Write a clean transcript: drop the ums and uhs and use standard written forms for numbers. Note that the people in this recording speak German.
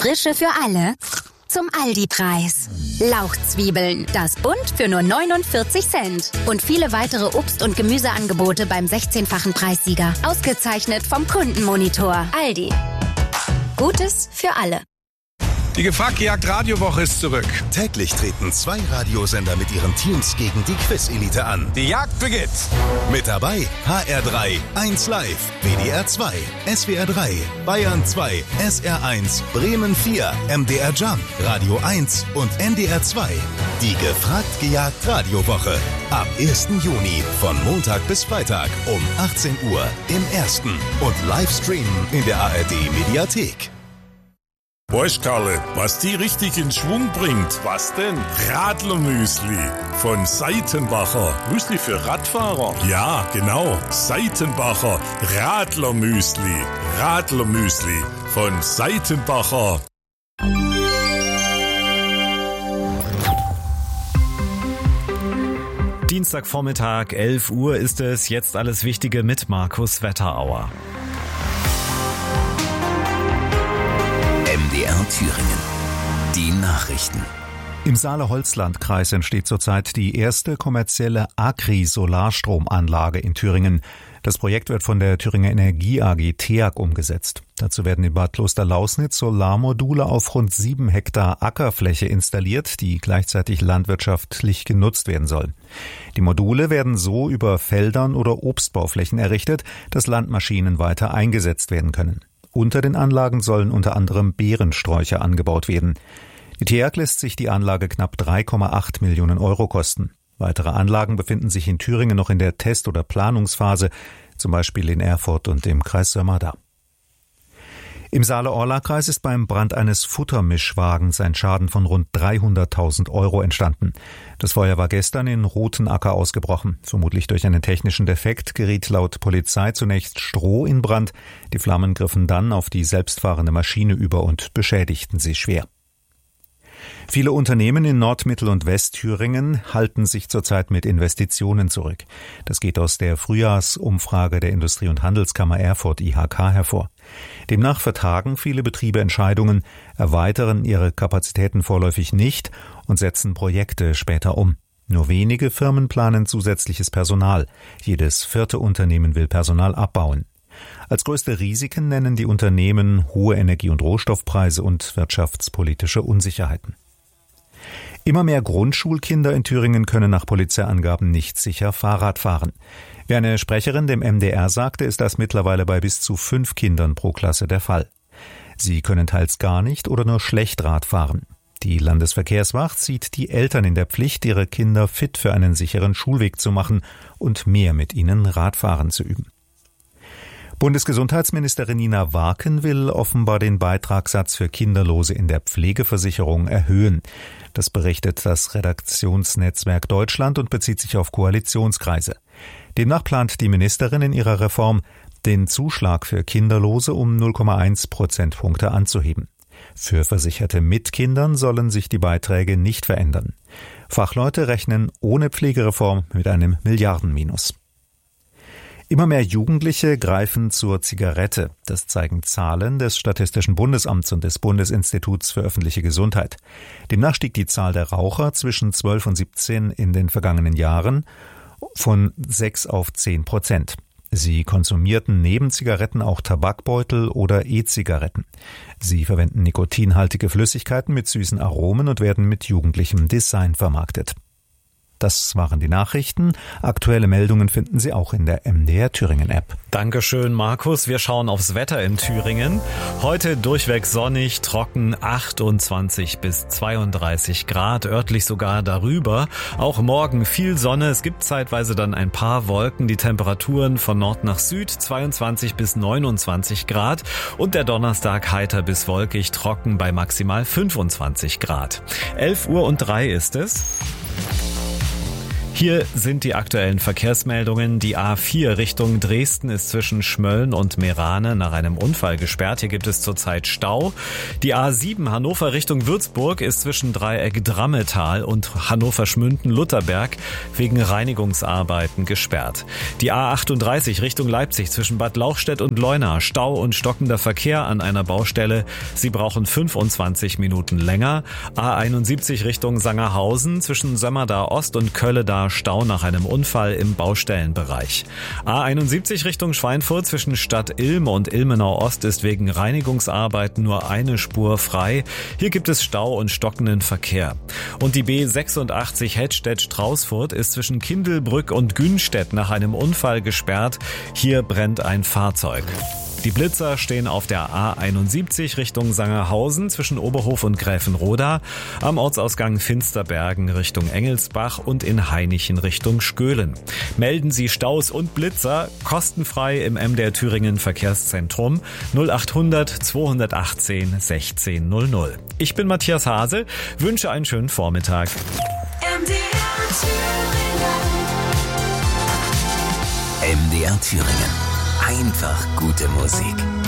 Frische für alle zum Aldi-Preis. Lauchzwiebeln, das Bund für nur 49 Cent. Und viele weitere Obst- und Gemüseangebote beim 16-fachen Preissieger. Ausgezeichnet vom Kundenmonitor. Aldi. Gutes für alle. Die Gefragt-Gejagt-Radiowoche ist zurück. Täglich treten 2 Radiosender mit ihren Teams gegen die Quiz-Elite an. Die Jagd beginnt. Mit dabei HR3, 1 Live, WDR 2, SWR 3, Bayern 2, SR 1, Bremen 4, MDR Jump, Radio 1 und NDR 2. Die Gefragt-Gejagt-Radiowoche. Ab 1. Juni von Montag bis Freitag um 18 Uhr im Ersten und Livestreamen in der ARD-Mediathek. Weißt Karle, was die richtig in Schwung bringt? Was denn? Radlermüsli von Seitenbacher. Müsli für Radfahrer? Ja, genau. Seitenbacher Radlermüsli. Radlermüsli von Seitenbacher. Dienstagvormittag, 11 Uhr ist es. Jetzt alles Wichtige mit Markus Wetterauer. MDR Thüringen. Die Nachrichten. Im Saale-Holzland-Kreis entsteht zurzeit die erste kommerzielle Agri-Solarstromanlage in Thüringen. Das Projekt wird von der Thüringer Energie AG TEAG umgesetzt. Dazu werden in Bad Klosterlausnitz Solarmodule auf rund 7 Hektar Ackerfläche installiert, die gleichzeitig landwirtschaftlich genutzt werden soll. Die Module werden so über Feldern oder Obstbauflächen errichtet, dass Landmaschinen weiter eingesetzt werden können. Unter den Anlagen sollen unter anderem Beerensträucher angebaut werden. Die TEAG lässt sich die Anlage knapp 3,8 Millionen Euro kosten. Weitere Anlagen befinden sich in Thüringen noch in der Test- oder Planungsphase, zum Beispiel in Erfurt und im Kreis Sömmerda. Im Saale-Orla-Kreis ist beim Brand eines Futtermischwagens ein Schaden von rund 300.000 Euro entstanden. Das Feuer war gestern in Rothenacker ausgebrochen. Vermutlich durch einen technischen Defekt geriet laut Polizei zunächst Stroh in Brand. Die Flammen griffen dann auf die selbstfahrende Maschine über und beschädigten sie schwer. Viele Unternehmen in Nord-, Mittel- und Westthüringen halten sich zurzeit mit Investitionen zurück. Das geht aus der Frühjahrsumfrage der Industrie- und Handelskammer Erfurt IHK hervor. Demnach vertagen viele Betriebe Entscheidungen, erweitern ihre Kapazitäten vorläufig nicht und setzen Projekte später um. Nur wenige Firmen planen zusätzliches Personal. Jedes 4. Unternehmen will Personal abbauen. Als größte Risiken nennen die Unternehmen hohe Energie- und Rohstoffpreise und wirtschaftspolitische Unsicherheiten. Immer mehr Grundschulkinder in Thüringen können nach Polizeiangaben nicht sicher Fahrrad fahren. Wie eine Sprecherin dem MDR sagte, ist das mittlerweile bei bis zu 5 Kindern pro Klasse der Fall. Sie können teils gar nicht oder nur schlecht Rad fahren. Die Landesverkehrswacht sieht die Eltern in der Pflicht, ihre Kinder fit für einen sicheren Schulweg zu machen und mehr mit ihnen Radfahren zu üben. Bundesgesundheitsministerin Nina Warken will offenbar den Beitragssatz für Kinderlose in der Pflegeversicherung erhöhen. Das berichtet das Redaktionsnetzwerk Deutschland und bezieht sich auf Koalitionskreise. Demnach plant die Ministerin in ihrer Reform, den Zuschlag für Kinderlose um 0,1 Prozentpunkte anzuheben. Für Versicherte mit Kindern sollen sich die Beiträge nicht verändern. Fachleute rechnen ohne Pflegereform mit einem Milliardenminus. Immer mehr Jugendliche greifen zur Zigarette. Das zeigen Zahlen des Statistischen Bundesamts und des Bundesinstituts für öffentliche Gesundheit. Demnach stieg die Zahl der Raucher zwischen 12 und 17 in den vergangenen Jahren von 6 auf 10%. Sie konsumierten neben Zigaretten auch Tabakbeutel oder E-Zigaretten. Sie verwenden nikotinhaltige Flüssigkeiten mit süßen Aromen und werden mit jugendlichem Design vermarktet. Das waren die Nachrichten. Aktuelle Meldungen finden Sie auch in der MDR Thüringen App. Dankeschön, Markus. Wir schauen aufs Wetter in Thüringen. Heute durchweg sonnig, trocken, 28 bis 32 Grad, örtlich sogar darüber. Auch morgen viel Sonne. Es gibt zeitweise dann ein paar Wolken. Die Temperaturen von Nord nach Süd 22 bis 29 Grad. Und der Donnerstag heiter bis wolkig, trocken bei maximal 25 Grad. 11:03 Uhr ist es. Hier sind die aktuellen Verkehrsmeldungen. Die A4 Richtung Dresden ist zwischen Schmölln und Meerane nach einem Unfall gesperrt. Hier gibt es zurzeit Stau. Die A7 Hannover Richtung Würzburg ist zwischen Dreieck Drammetal und Hannover-Schmünden-Lutherberg wegen Reinigungsarbeiten gesperrt. Die A38 Richtung Leipzig zwischen Bad Lauchstädt und Leuna. Stau und stockender Verkehr an einer Baustelle. Sie brauchen 25 Minuten länger. A71 Richtung Sangerhausen zwischen Sömmerda Ost und Kölle-da Stau nach einem Unfall im Baustellenbereich. A71 Richtung Schweinfurt zwischen Stadt Ilm und Ilmenau Ost ist wegen Reinigungsarbeiten nur eine Spur frei. Hier gibt es Stau und stockenden Verkehr. Und die B86 Hettstedt-Straußfurt ist zwischen Kindelbrück und Günstedt nach einem Unfall gesperrt. Hier brennt ein Fahrzeug. Die Blitzer stehen auf der A71 Richtung Sangerhausen zwischen Oberhof und Gräfenroda, am Ortsausgang Finsterbergen Richtung Engelsbach und in Hainichen Richtung Skölen. Melden Sie Staus und Blitzer kostenfrei im MDR Thüringen Verkehrszentrum 0800 218 1600. Ich bin Matthias Hase, wünsche einen schönen Vormittag. MDR Thüringen. Einfach gute Musik.